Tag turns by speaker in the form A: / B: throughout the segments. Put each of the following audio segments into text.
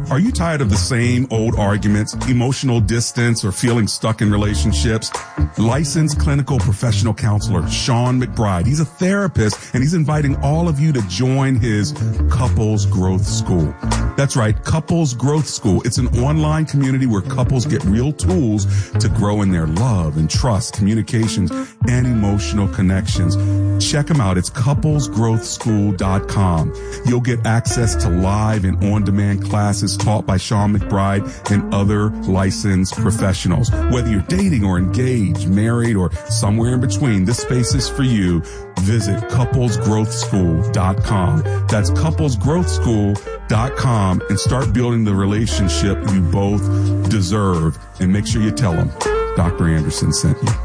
A: Are you tired of the same old arguments, emotional distance, or feeling stuck in relationships? Licensed clinical professional counselor Sean McBride, he's a therapist, and he's inviting all of you to join his Couples Growth School. That's right, Couples Growth School. It's an online community where couples get real tools to grow in their love and trust, communications, and emotional connections. Check them out. It's couplesgrowthschool.com. You'll get access to live and on-demand classes taught by Sean McBride and other licensed professionals. Whether you're dating or engaged, married, or somewhere in between, this space is for you. Visit couplesgrowthschool.com. That's couplesgrowthschool.com and start building the relationship you both deserve. And make sure you tell them Dr. Anderson sent you.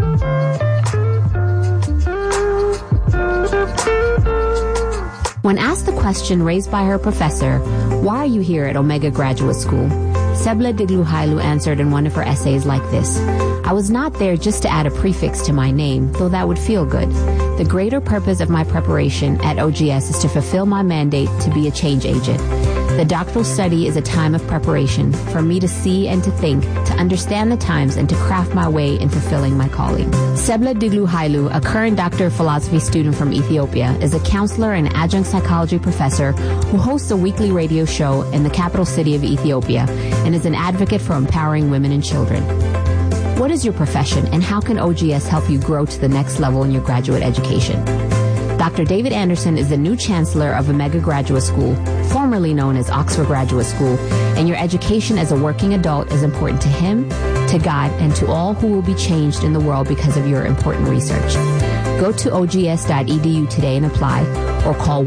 B: When asked the question raised by her professor, why are you here at Omega Graduate School? Sebla Digluhailu answered in one of her essays like this: I was not there just to add a prefix to my name, though that would feel good. The greater purpose of my preparation at OGS is to fulfill my mandate to be a change agent. The doctoral study is a time of preparation for me to see and to think, to understand the times, and to craft my way in fulfilling my calling. Sebla Digluhailu, a current Doctor of Philosophy student from Ethiopia, is a counselor and adjunct psychology professor who hosts a weekly radio show in the capital city of Ethiopia and is an advocate for empowering women and children. What is your profession, and how can OGS help you grow to the next level in your graduate education? Dr. David Anderson is the new chancellor of Omega Graduate School, formerly known as Oxford Graduate School, and your education as a working adult is important to him, to God, and to all who will be changed in the world because of your important research. Go to ogs.edu today and apply, or call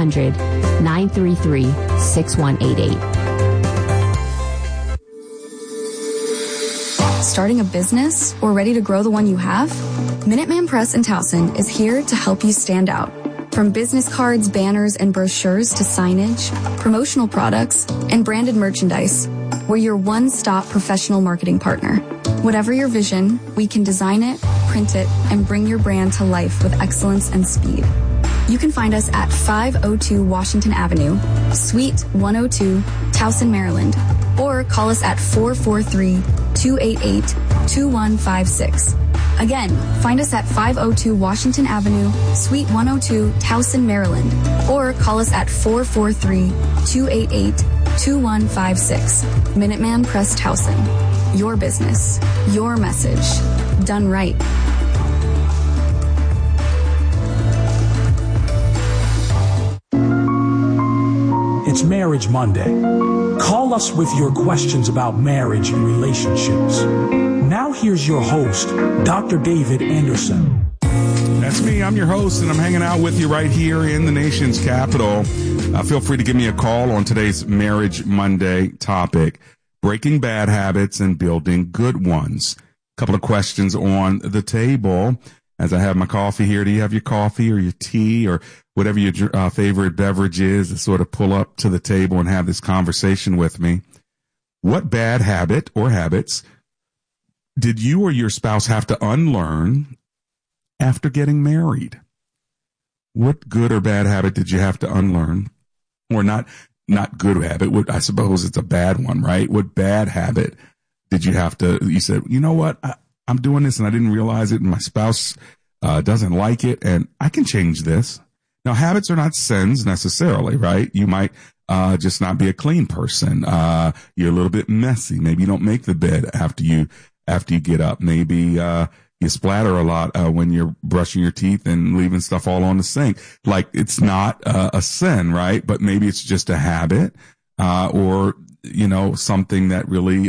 B: 1-800-933-6188.
C: Starting a business or ready to grow the one you have? Minuteman Press in Towson is here to help you stand out. From business cards, banners, and brochures to signage, promotional products, and branded merchandise, we're your one-stop professional marketing partner. Whatever your vision, we can design it, print it, and bring your brand to life with excellence and speed. You can find us at 502 Washington Avenue, Suite 102, Towson, Maryland, or call us at 443-288-2156. Again, find us at 502 Washington Avenue, Suite 102, Towson, Maryland, or call us at 443-288-2156. Minuteman Press Towson. Your business, your message, done right.
D: It's Marriage Monday. Call us with your questions about marriage and relationships. Now here's your host, Dr. David Anderson.
A: That's me. I'm your host, and I'm hanging out with you right here in the nation's capital. Feel free to give me a call on today's Marriage Monday topic, breaking bad habits and building good ones. A couple of questions on the table. As I have my coffee here, do you have your coffee or your tea or whatever your favorite beverage is to sort of pull up to the table and have this conversation with me? What bad habit or habits did you or your spouse have to unlearn after getting married? What good or bad habit did you have to unlearn? Or not good habit. I suppose it's a bad one, right? What bad habit did you have to, you said, you know what, I'm doing this and I didn't realize it and my spouse doesn't like it and I can change this. Now, habits are not sins necessarily, right? You might just not be a clean person. You're a little bit messy. Maybe you don't make the bed after you get up. Maybe you splatter a lot when you're brushing your teeth and leaving stuff all on the sink. Like, it's not a sin, right? But maybe it's just a habit or, you know, something that really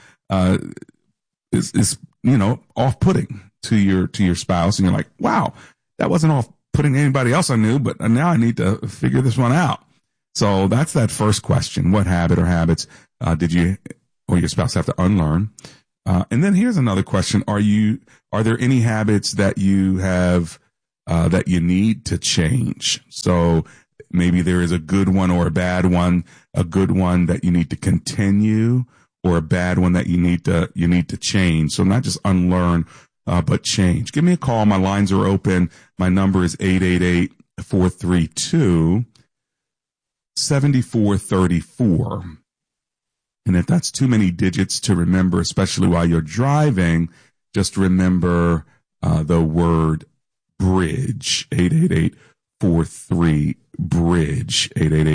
A: is you know, off-putting to your spouse. And you're like, wow, that wasn't off-putting to anybody else I knew, but now I need to figure this one out. So that's that first question. What habit or habits did you or your spouse have to unlearn? And then here's another question. Are there any habits that you have, that you need to change? So maybe there is a good one or a bad one, a good one that you need to continue or a bad one that you need to change. So not just unlearn, but change. Give me a call. My lines are open. My number is 888-432-7434. And if that's too many digits to remember, especially while you're driving, just remember the word bridge, 888-43-BRIDGE,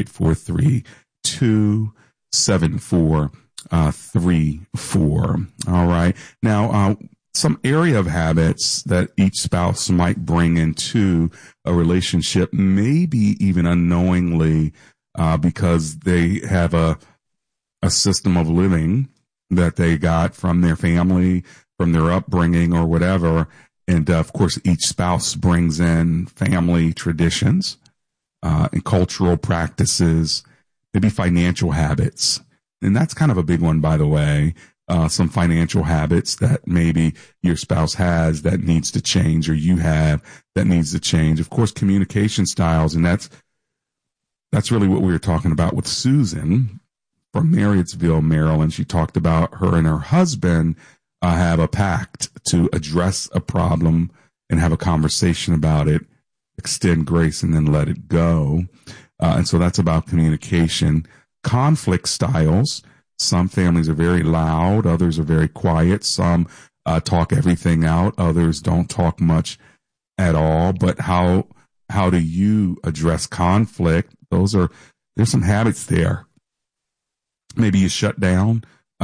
A: 888-432-7434. All right. Now, some area of habits that each spouse might bring into a relationship, maybe even unknowingly, because they have a system of living that they got from their family, from their upbringing or whatever. And of course, each spouse brings in family traditions, and cultural practices, maybe financial habits. And that's kind of a big one, by the way. Some financial habits that maybe your spouse has that needs to change, or you have that needs to change. Of course, communication styles. And that's really what we were talking about with Susan from Marriottsville, Maryland. She talked about her and her husband have a pact to address a problem and have a conversation about it, extend grace, and then let it go. And so that's about communication. Conflict styles. Some families are very loud. Others are very quiet. Some talk everything out. Others don't talk much at all. But how do you address conflict? There's some habits there. Maybe you shut down,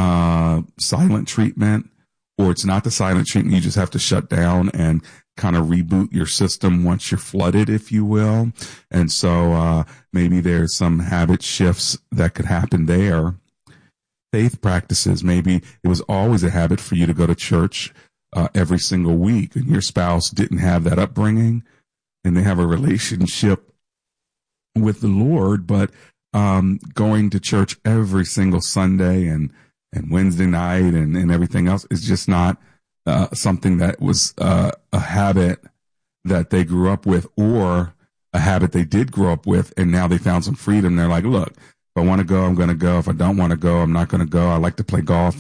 A: silent treatment, or it's not the silent treatment. You just have to shut down and kind of reboot your system once you're flooded, if you will. And so maybe there's some habit shifts that could happen there. Faith practices. Maybe it was always a habit for you to go to church every single week, and your spouse didn't have that upbringing, and they have a relationship with the Lord, but going to church every single Sunday and Wednesday night and everything else is just not something that was a habit that they grew up with, or a habit they did grow up with, and now they found some freedom. They're like, look, if I want to go, I'm going to go. If I don't want to go, I'm not going to go. I like to play golf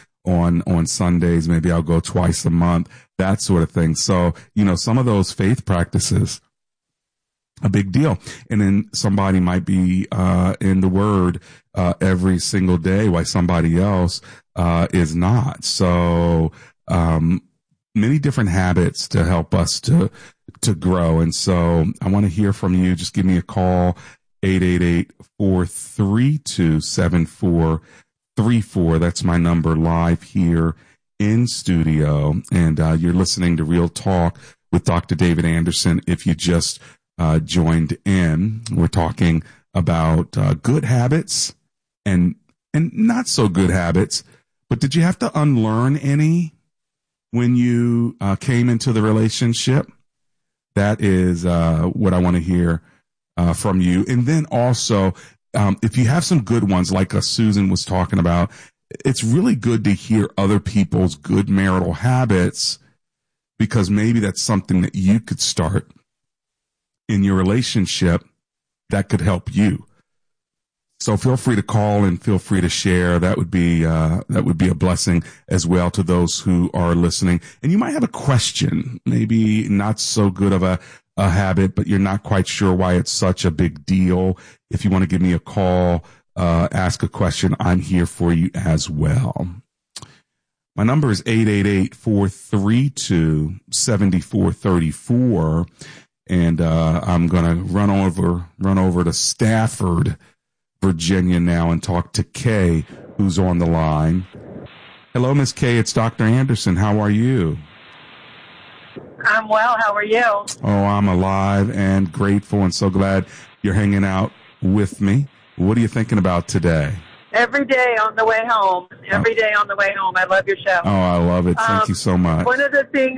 A: on Sundays. Maybe I'll go twice a month, that sort of thing. So, some of those faith practices, a big deal. And then somebody might be in the Word every single day, while somebody else is not. So many different habits to help us to grow. And so I want to hear from you. Just give me a call, 888-432-7434. That's my number, live here in studio. And you're listening to Real Talk with Dr. David Anderson. If you just joined in, we're talking about good habits and not so good habits. But did you have to unlearn any when you came into the relationship? That is what I want to hear from you. And then also, if you have some good ones, like Susan was talking about, it's really good to hear other people's good marital habits, because maybe that's something that you could start in your relationship that could help you. So feel free to call and feel free to share. That would be a blessing as well to those who are listening. And you might have a question, maybe not so good of a habit, but you're not quite sure why it's such a big deal. If you want to give me a call, ask a question, I'm here for you as well. My number is 888-432-7434. And I'm going to run over to Stafford, Virginia now, and talk to Kay, who's on the line. Hello, Miss Kay. It's Dr. Anderson. How are you?
E: I'm well. How are you?
A: Oh, I'm alive and grateful and so glad you're hanging out with me. What are you thinking about today?
E: Every day on the way home. Every day on the way home. I love your show.
A: Oh, I love it. Thank you so much.
E: One of the things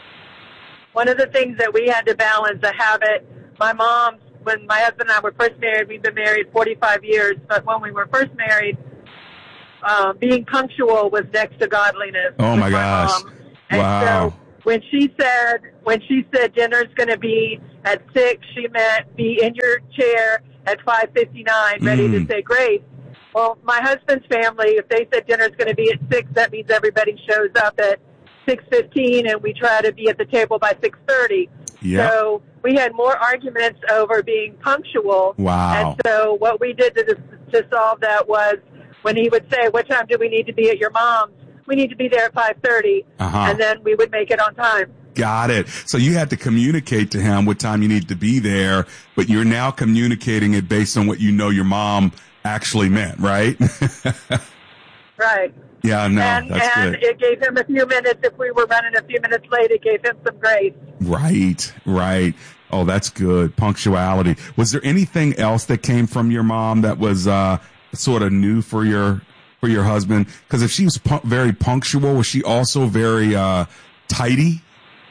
E: that we had to balance, a habit, my mom, when my husband and I were first married, we've been married 45 years, but when we were first married, being punctual was next to godliness.
A: Oh my gosh. Wow.
E: So when she said dinner's going to be at 6, she meant be in your chair at 5:59, ready to say grace. Well, my husband's family, if they said dinner's going to be at 6, that means everybody shows up at 6:15, and we try to be at the table by 6:30. Yep. So we had more arguments over being punctual.
A: Wow.
E: And so what we did to solve that was when he would say, what time do we need to be at your mom's? We need to be there at 5:30, and then we would make it on time.
A: Got it. So you had to communicate to him what time you need to be there, but you're now communicating it based on what you know your mom actually meant, right?
E: Right.
A: Yeah, no,
E: that's
A: good.
E: And it gave him a few minutes. If we were running a few minutes late, it gave him some grace.
A: Right. Oh, that's good. Punctuality. Was there anything else that came from your mom that was sort of new for your husband? Because if she was very punctual, was she also very tidy?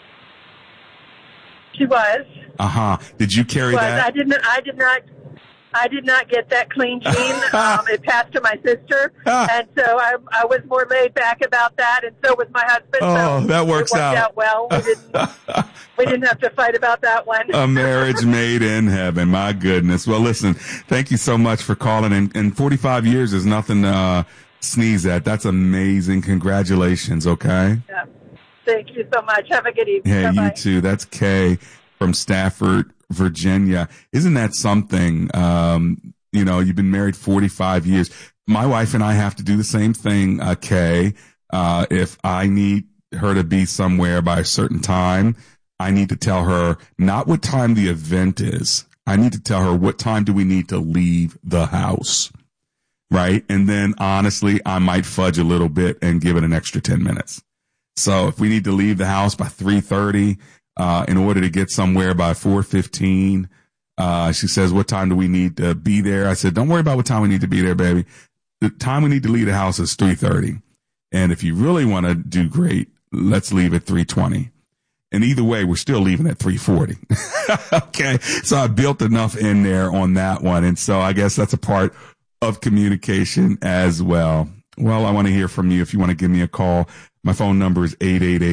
E: She was.
A: Did you carry that?
E: I did not get that clean gene. It passed to my sister, and so I was more laid back about that, and so was my husband.
A: Oh,
E: so
A: that works
E: out well. We didn't have to fight about that one.
A: A marriage made in heaven. My goodness. Well, listen, thank you so much for calling. And 45 years is nothing to sneeze at. That's amazing. Congratulations. Okay.
E: Yeah. Thank you so much. Have a good evening.
A: Yeah,
E: Bye-bye.
A: you too. That's Kay from Stafford, Virginia. Isn't that something? You've been married 45 years. My wife and I have to do the same thing, Kay. If I need her to be somewhere by a certain time, I need to tell her not what time the event is. I need to tell her what time do we need to leave the house. Right. And then honestly, I might fudge a little bit and give it an extra 10 minutes. So if we need to leave the house by 3:30, in order to get somewhere by 4:15, she says, what time do we need to be there? I said, don't worry about what time we need to be there, baby. The time we need to leave the house is 3:30. And if you really want to do great, let's leave at 3:20. And either way, we're still leaving at 3:40. Okay. So I built enough in there on that one. And so I guess that's a part of communication as well. Well, I want to hear from you. If you want to give me a call, my phone number is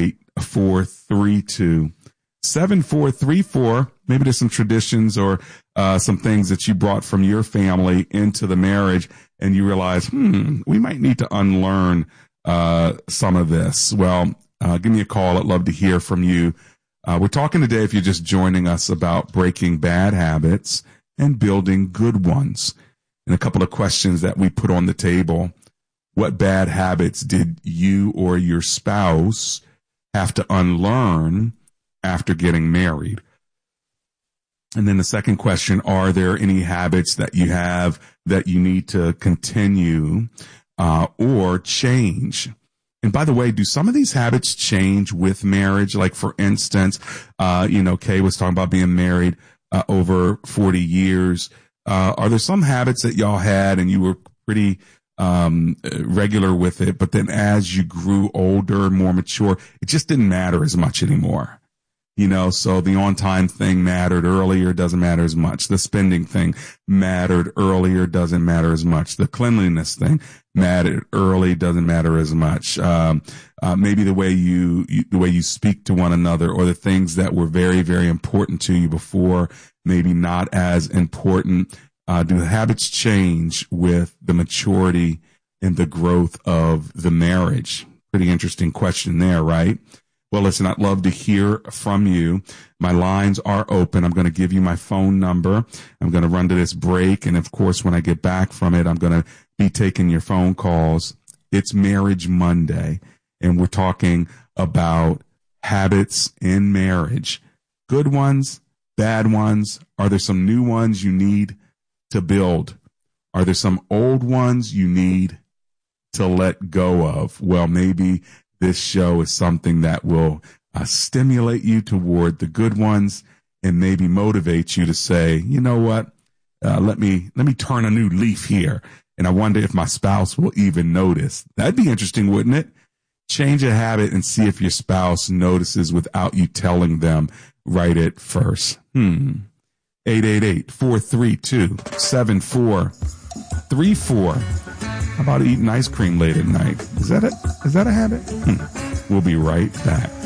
A: 888-432-7434. Maybe there's some traditions or some things that you brought from your family into the marriage and you realize, we might need to unlearn some of this. Well, give me a call. I'd love to hear from you. We're talking today, if you're just joining us, about breaking bad habits and building good ones. And a couple of questions that we put on the table. What bad habits did you or your spouse have to unlearn after getting married? And then the second question, are there any habits that you have that you need to continue or change? And by the way, do some of these habits change with marriage? Like, for instance, Kay was talking about being married over 40 years. Are there some habits that y'all had and you were pretty regular with it, but then as you grew older and more mature, it just didn't matter as much anymore? So the on-time thing mattered earlier, doesn't matter as much. The spending thing mattered earlier, doesn't matter as much. The cleanliness thing mattered early, doesn't matter as much. Maybe the way you speak to one another, or the things that were very, very important to you before, maybe not as important. Do habits change with the maturity and the growth of the marriage? Pretty interesting question there, right? Well, listen, I'd love to hear from you. My lines are open. I'm going to give you my phone number. I'm going to run to this break. And of course, when I get back from it, I'm going to be taking your phone calls. It's Marriage Monday, and we're talking about habits in marriage. Good ones, bad ones. Are there some new ones you need to build? Are there some old ones you need to let go of? Well, maybe this show is something that will stimulate you toward the good ones and maybe motivate you to say, you know what, let me turn a new leaf here. And I wonder if my spouse will even notice. That'd be interesting, wouldn't it? Change a habit and see if your spouse notices without you telling them right at first. 888-432-7434. How about eating ice cream late at night? Is that a habit? We'll be right back.